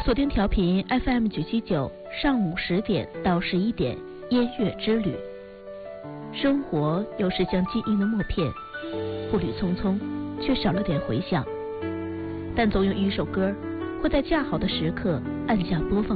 锁定调频 FM 979，上午10点到11点，音乐之旅。生活有时像记忆的默片，步履匆匆，却少了点回响。但总有一首歌会在恰好的时刻按下播放